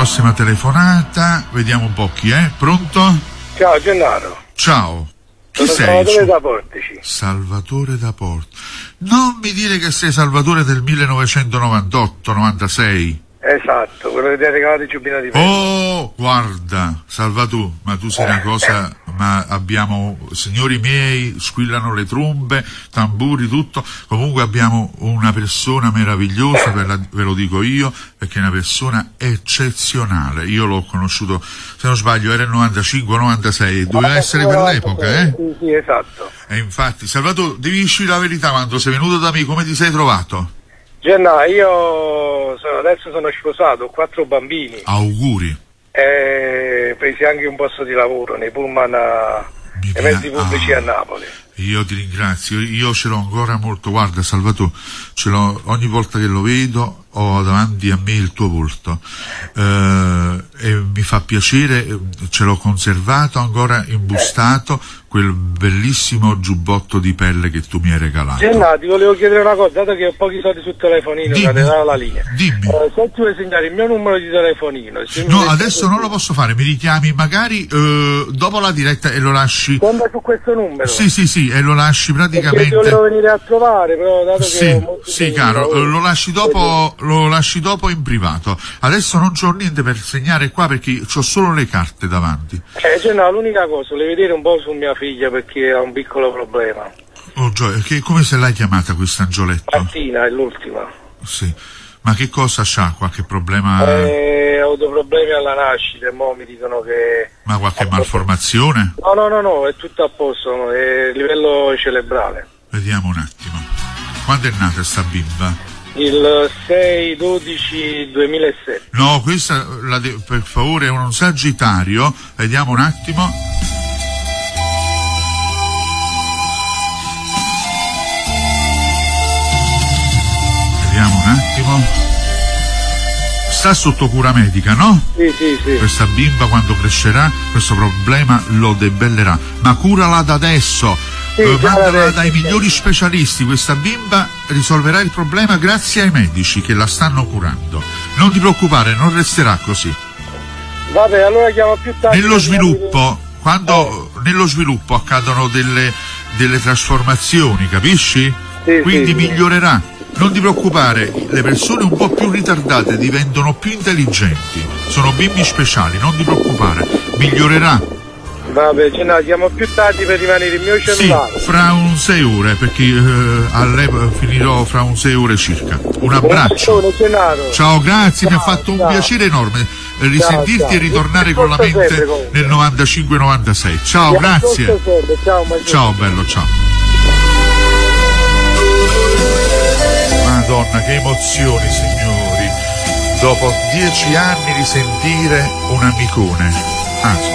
prossima telefonata, vediamo un po' chi è. Pronto? Ciao Gennaro. Ciao. Chi Sono sei? Salvatore da Portici. Salvatore da Porto. Non mi dire che sei Salvatore del 1998-96. Esatto, quello che ti ha regalato il giubbino di pelle. Oh, guarda, Salvatore, ma tu sei una cosa, ma abbiamo, signori miei, squillano le trombe, tamburi, tutto, comunque abbiamo una persona meravigliosa, ve lo dico io, perché è una persona eccezionale. Io l'ho conosciuto, se non sbaglio, era il 95-96, doveva essere per l'epoca, eh? Sì, esatto. E infatti, Salvatore, devi dirci la verità, quando sei venuto da me, come ti sei trovato? Gennaro, io adesso sono sposato, ho 4 bambini. Auguri. Presi anche un posto di lavoro nei pullman nei mezzi pubblici a Napoli. Io ti ringrazio, io ce l'ho ancora molto, guarda Salvatore, ce l'ho ogni volta che lo vedo, ho davanti a me il tuo volto, e mi fa piacere, ce l'ho conservato ancora imbustato, quel bellissimo giubbotto di pelle che tu mi hai regalato. Gennaro, ti volevo chiedere una cosa, dato che ho pochi soldi sul telefonino, che dava la linea. Dimmi. Se ti vuoi segnare il mio numero di telefonino. No, adesso non lo posso fare, mi richiami magari dopo la diretta e lo lasci. Sembra su questo numero. Sì, e lo lasci praticamente. Perché ti volevo venire a trovare, però dato che ho molti sì, caro, lo lasci dopo in privato. Adesso non c'ho niente per segnare qua perché c'ho solo le carte davanti. Gennaro, l'unica cosa, volevo vedere un po' su mia figlia perché ha un piccolo problema. Oh Gioia, come se l'hai chiamata questa Angioletto? Martina è l'ultima. Sì. Ma che cosa c'ha? Qualche problema? Ha avuto problemi alla nascita e mo mi dicono che... Ma qualche malformazione? No, è tutto a posto, è a livello cerebrale. Vediamo un attimo. Quando è nata sta bimba? Il 6/12/2007. No, questa, per favore, è un Sagittario. Vediamo un attimo. Vediamo un attimo. Sta sotto cura medica, no? Sì. Questa bimba quando crescerà questo problema lo debellerà. Ma curala da adesso. Mandala dai migliori specialisti. Questa bimba risolverà il problema grazie ai medici che la stanno curando. Non ti preoccupare, non resterà così. Vabbè, allora chiamo più tardi. Nello sviluppo, nello sviluppo accadono delle trasformazioni, capisci? Quindi migliorerà. Non ti preoccupare, le persone un po' più ritardate diventano più intelligenti. Sono bimbi speciali, non ti preoccupare. Migliorerà. Vabbè, chiamo più tardi per rimanere il mio cellulare. Sì, fra 6 ore, perché all'epoca finirò fra 6 ore circa. Un abbraccio. Ciao, grazie, mi ha fatto un piacere enorme risentirti e ritornare con la mente nel 95-96. Ciao, grazie. Ciao, bello, ciao. Madonna, che emozioni, signori. Dopo 10 anni di sentire un amicone.